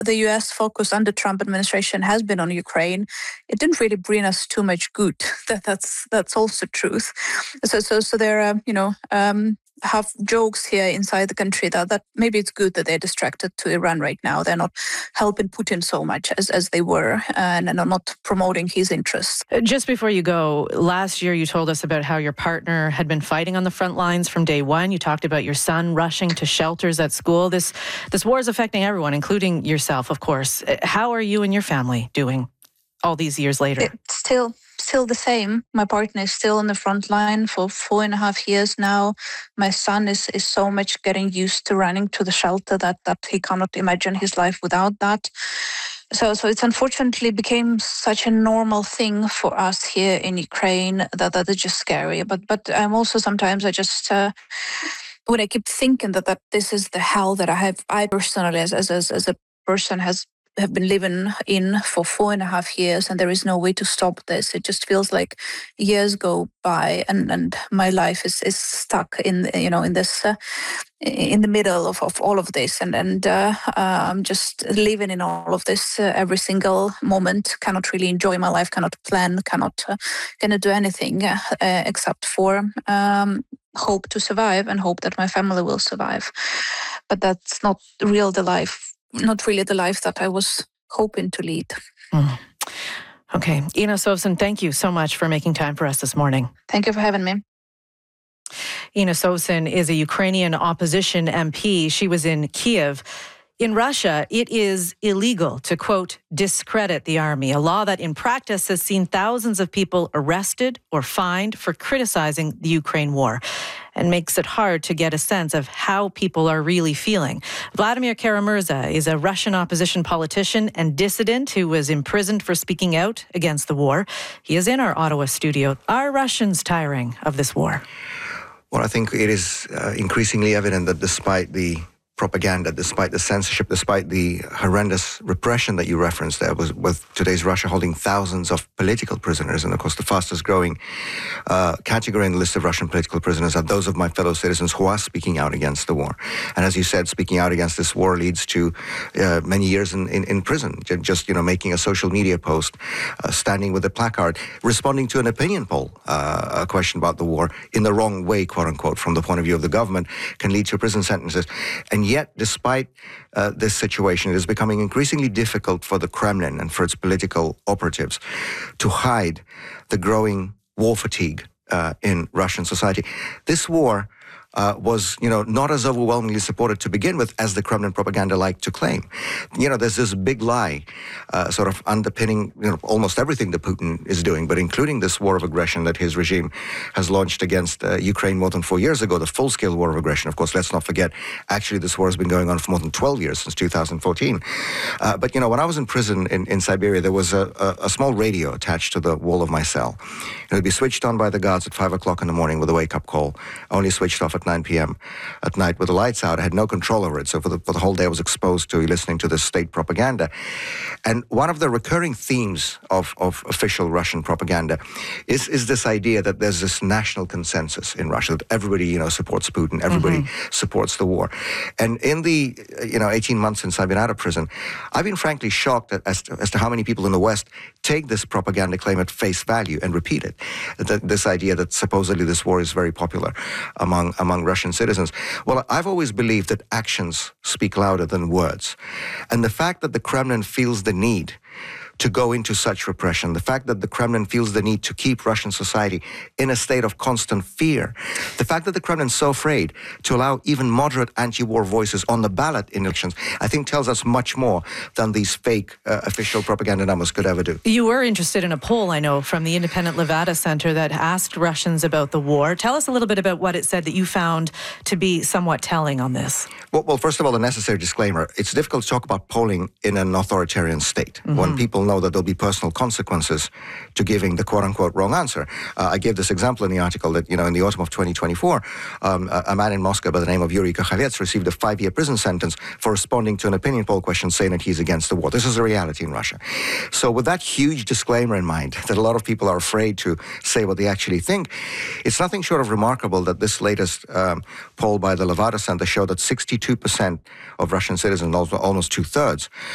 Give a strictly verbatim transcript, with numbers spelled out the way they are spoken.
the U S focus under Trump administration has been on Ukraine, it didn't really bring us too much good. That that's that's also truth. So so so there are you know um, have jokes here inside the country that that maybe it's good that they're distracted to Iran right now. They're not helping Putin so much as as they were, and, and are not promoting his interests. Just before you go, last year you told us about how your partner had been fighting on the front lines from day one. You talked about your son rushing to shelters at school. This this war is affecting everyone, including yourself, of course. How are you and your family doing all these years later? It's still still the same. My partner is still on the front line for four and a half years now. My son is, is so much getting used to running to the shelter that, that he cannot imagine his life without that. So, so it's unfortunately became such a normal thing for us here in Ukraine that that is just scary. But but I'm also sometimes I just uh, when I keep thinking that, that this is the hell that I have, I personally as as as, as a person has have been living in for four and a half years, and there is no way to stop this. It just feels like years go by, and, and my life is, is stuck in you know in this uh, in the middle of, of all of this, and and uh, uh, I'm just living in all of this uh, every single moment. Cannot really enjoy my life. Cannot plan. Cannot uh, cannot do anything uh, uh, except for um, hope to survive and hope that my family will survive. But that's not real the life. Not really the life that I was hoping to lead. Mm. Okay. Ina Sovsan, thank you so much for making time for us this morning. Thank you for having me. Ina Sovsan is a Ukrainian opposition M P. She was in Kiev. In Russia, it is illegal to, quote, discredit the army, a law that in practice has seen thousands of people arrested or fined for criticizing the Ukraine war, and makes it hard to get a sense of how people are really feeling. Vladimir Kara-Murza is a Russian opposition politician and dissident who was imprisoned for speaking out against the war. He is in our Ottawa studio. Are Russians tiring of this war? Well, I think it is uh, increasingly evident that despite the propaganda, despite the censorship, despite the horrendous repression that you referenced there, was with today's Russia holding thousands of political prisoners. And of course, the fastest growing uh, category in the list of Russian political prisoners are those of my fellow citizens who are speaking out against the war. And as you said, speaking out against this war leads to uh, many years in, in, in prison. Just, you know, making a social media post, uh, standing with a placard, responding to an opinion poll, uh, a question about the war in the wrong way, quote unquote, from the point of view of the government, can lead to prison sentences. And yet, despite uh, this situation, it is becoming increasingly difficult for the Kremlin and for its political operatives to hide the growing war fatigue uh, in Russian society. This war Uh, was, you know, not as overwhelmingly supported to begin with as the Kremlin propaganda like to claim. You know, there's this big lie uh, sort of underpinning, you know, almost everything that Putin is doing, but including this war of aggression that his regime has launched against uh, Ukraine more than four years ago, the full-scale war of aggression. Of course, let's not forget, actually, this war has been going on for more than twelve years, since two thousand fourteen. Uh, but, you know, when I was in prison in, in Siberia, there was a, a, a small radio attached to the wall of my cell. It would be switched on by the guards at five o'clock in the morning with a wake-up call, only switched off at nine p.m. at night with the lights out. I had no control over it. So for the, for the whole day, I was exposed to listening to this state propaganda. And one of the recurring themes of, of official Russian propaganda is, is this idea that there's this national consensus in Russia, that everybody, you know, supports Putin, everybody mm-hmm. supports the war. And in the, you know, eighteen months since I've been out of prison, I've been frankly shocked as to, as to how many people in the West take this propaganda claim at face value and repeat it. That, this idea that supposedly this war is very popular among, among Russian citizens. Well, I've always believed that actions speak louder than words. And the fact that the Kremlin feels the need to go into such repression, the fact that the Kremlin feels the need to keep Russian society in a state of constant fear, the fact that the Kremlin is so afraid to allow even moderate anti-war voices on the ballot in elections, I think tells us much more than these fake uh, official propaganda numbers could ever do. You were interested in a poll, I know, from the Independent Levada Center that asked Russians about the war. Tell us a little bit about what it said that you found to be somewhat telling on this. Well, well first of all, the necessary disclaimer. It's difficult to talk about polling in an authoritarian state mm-hmm. when people know that there'll be personal consequences to giving the quote-unquote wrong answer. Uh, I gave this example in the article that, you know, in the autumn of twenty twenty-four, um, a, a man in Moscow by the name of Yuri Kakhovets received a five-year prison sentence for responding to an opinion poll question saying that he's against the war. This is a reality in Russia. So with that huge disclaimer in mind, that a lot of people are afraid to say what they actually think, it's nothing short of remarkable that this latest um, poll by the Levada Center showed that sixty-two percent of Russian citizens, almost two-thirds,